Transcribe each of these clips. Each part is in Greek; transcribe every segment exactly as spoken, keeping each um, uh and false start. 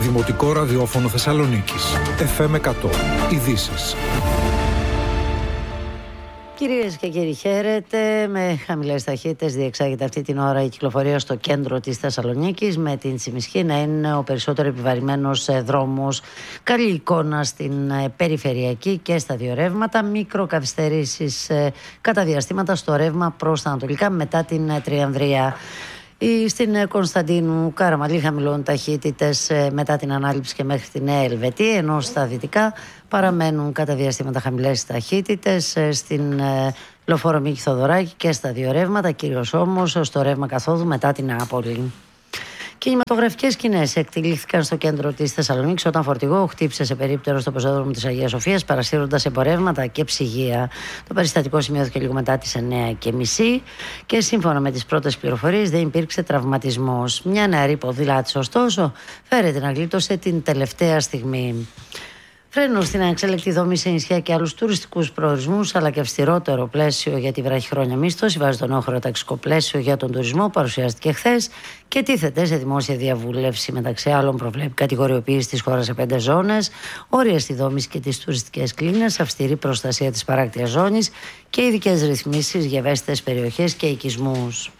Δημοτικό Ραδιόφωνο Θεσσαλονίκης. εφ εμ εκατό. Ειδήσεις. Κυρίες και κύριοι, χαίρετε. Με χαμηλές ταχύτητες διεξάγεται αυτή την ώρα η κυκλοφορία στο κέντρο της Θεσσαλονίκης, με την Τσιμισχή να είναι ο περισσότερο επιβαρημένος δρόμος. Καλή εικόνα στην περιφερειακή και στα δύο ρεύματα. Μικροκαθυστερήσεις κατά διαστήματα στο ρεύμα προς τα ανατολικά μετά την Τριανδρία. Στην Κωνσταντίνου Καραμαλή χαμηλών ταχύτητες μετά την ανάληψη και μέχρι τη Νέα Ελβετία, ενώ στα δυτικά παραμένουν κατά διαστήματα χαμηλές ταχύτητες στην Λεωφόρο Μίκη Θοδωράκη και στα δύο ρεύματα, κυρίως όμως στο ρεύμα καθόδου μετά την Νεάπολη. Κινηματογραφικές σκηνές εκτελήθηκαν στο κέντρο της Θεσσαλονίκης όταν φορτηγό χτύπησε σε περίπτερο στο πεζόδρομο της Αγίας Σοφίας, παρασύροντας εμπορεύματα και ψυγεία. Το περιστατικό σημειώθηκε λίγο μετά τις εννιά και μισή και σύμφωνα με τις πρώτες πληροφορίες δεν υπήρξε τραυματισμός. Μια νεαρή ποδηλάτης, ωστόσο, φέρεται να γλίτωσε την τελευταία στιγμή. Φρένο στην ανεξέλεκτη δομή σε νησιά και άλλους τουριστικούς προορισμούς, αλλά και αυστηρότερο πλαίσιο για τη βραχυχρόνια μίσθωση, βάζει το νέο χωροταξικό πλαίσιο για τον τουρισμό, παρουσιάστηκε χθες και τίθεται σε δημόσια διαβούλευση. Μεταξύ άλλων, προβλέπει κατηγοριοποίηση της χώρας σε πέντε ζώνες, όρια στη δόμηση και τις τουριστικές κλίνες, αυστηρή προστασία της παράκτιας ζώνης και ειδικές ρυθμίσεις για ευαίσθητες περιοχές και οικισμούς.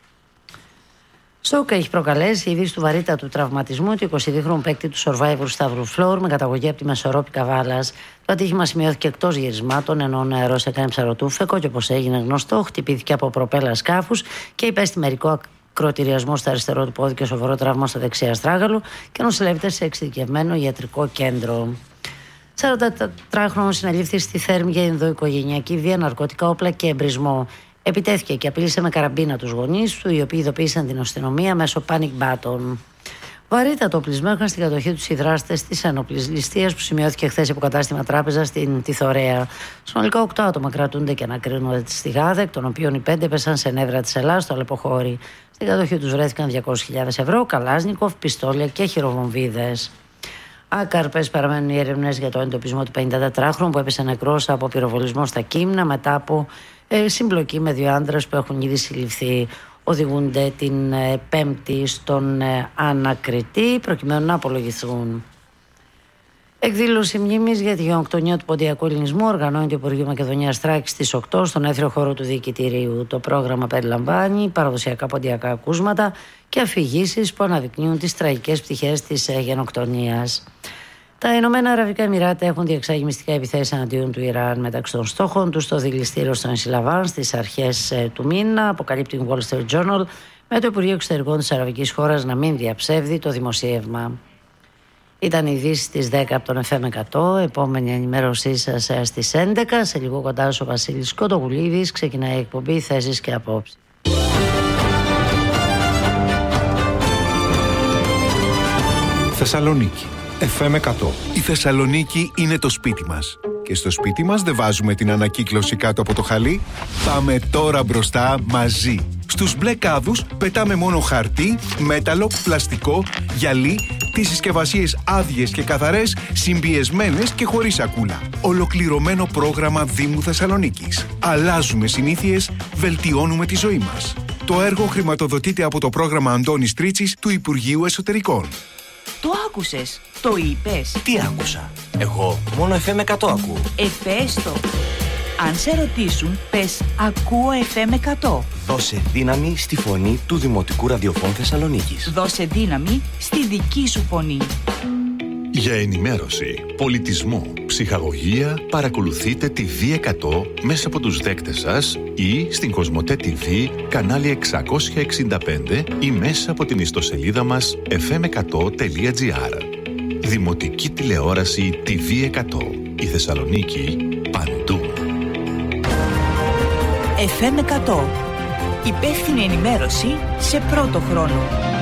Σοκ έχει προκαλέσει η είδηση του βαρύτατου τραυματισμού του εικοσιδίχρονου παίκτη του Survivor Σταύρου Φλόρ με καταγωγή από τη Μεσορόπη Καβάλας. Το ατύχημα σημειώθηκε εκτός γυρισμάτων, ενώ ο νεαρός έκανε ψαροτούφεκο και, όπως έγινε γνωστό, χτυπήθηκε από προπέλα σκάφους και υπέστη μερικό ακροτηριασμό στο αριστερό του πόδι και σοβαρό τραύμα στο δεξί αστράγαλο και νοσηλεύεται σε εξειδικευμένο ιατρικό κέντρο. σαραντατετράχρονος συνελήφθη στη Θέρμη για ενδοοικογενειακή βία, ναρκωτικά, όπλα και εμπρισμό. Επιτέθηκε και απείλησε με καραμπίνα τους γονείς του, οι οποίοι ειδοποίησαν την αστυνομία μέσω panic button. Βαρύτατο οπλισμό είχαν στην κατοχή τους οι δράστες της ένοπλης ληστείας που σημειώθηκε χθες από κατάστημα τράπεζα στην Τιθωρέα. Συνολικά οκτώ άτομα κρατούνται και ανακρίνονται στη Γάδα, εκ των οποίων οι πέντε πέσαν σε νεύρα της Ελλάδας στο Αλεποχώρι. Στην κατοχή τους βρέθηκαν διακόσιες χιλιάδες ευρώ, καλάζνικοφ, πιστόλια και χειροβομβίδες. Άκαρπες παραμένουν οι έρευνες για το εντοπισμό του πενηντατετράχρονου που έπεσε νεκρός από πυροβολισμό στα Κείμνα μετά από ε, συμπλοκή με δύο άντρες που έχουν ήδη συλληφθεί. Οδηγούνται την ε, Πέμπτη στον ε, ανακριτή προκειμένου να απολογηθούν. Εκδήλωση μνήμης για τη γενοκτονία του ποντιακού ελληνισμού οργανώνει το Υπουργείο Μακεδονίας Θράκης στις οκτώ στον έθριο χώρο του Διοικητηρίου. Το πρόγραμμα περιλαμβάνει παραδοσιακά ποντιακά ακούσματα και αφηγήσεις που αναδεικνύουν τις τραγικές πτυχές της γενοκτονίας. Τα Ηνωμένα Αραβικά Εμιράτα έχουν διεξάγει μυστικά επιθέσεις εναντίον του Ιράν. Μεταξύ των στόχων του το δηληστήριο στο νησί Λαβάν στις αρχές του μήνα, αποκαλύπτει η Wall Street Journal, με το Υπουργείο Εξωτερικών της Αραβικής χώρας να μην διαψεύδει το δημοσίευμα. Ήταν οι ειδήσεις στις δέκα από τον εφ εμ εκατό. Επόμενη ενημέρωσή σας στις έντεκα. Σε λίγο κοντά ο Βασίλης Κοντογουλίδης. Ξεκινάει η εκπομπή Θέσεις και Απόψεις. Θεσσαλονίκη, εφ εμ εκατό. Η Θεσσαλονίκη είναι το σπίτι μας. Και στο σπίτι μας δεν βάζουμε την ανακύκλωση κάτω από το χαλί. Πάμε τώρα μπροστά μαζί. Στους μπλε κάδους πετάμε μόνο χαρτί, μέταλλο, πλαστικό, γυαλί, τις συσκευασίες άδειες και καθαρές, συμπιεσμένες και χωρίς σακούλα. Ολοκληρωμένο πρόγραμμα Δήμου Θεσσαλονίκης. Αλλάζουμε συνήθειες, βελτιώνουμε τη ζωή μας. Το έργο χρηματοδοτείται από το πρόγραμμα Αντώνης Τρίτσης του Υπουργείου Εσωτερικών. Το άκουσες, το είπες. Τι άκουσα? Εγώ μόνο εφ εμ εκατό ακούω. Εφέστο. Αν σε ρωτήσουν, πες ακούω εφ εμ εκατό. Δώσε δύναμη στη φωνή του Δημοτικού Ραδιοφώνου Θεσσαλονίκης. Δώσε δύναμη στη δική σου φωνή. Για ενημέρωση, πολιτισμό, ψυχαγωγία, παρακολουθείτε τη βι εκατό μέσα από τους δέκτες σας ή στην Κοσμοτέ τι βι, κανάλι εξακόσια εξήντα πέντε ή μέσα από την ιστοσελίδα μας εφ εμ εκατό τελεία τζι άρ. Δημοτική τηλεόραση τι βι εκατό. Η Θεσσαλονίκη παντού. εφ εμ εκατό. Υπεύθυνη ενημέρωση σε πρώτο χρόνο.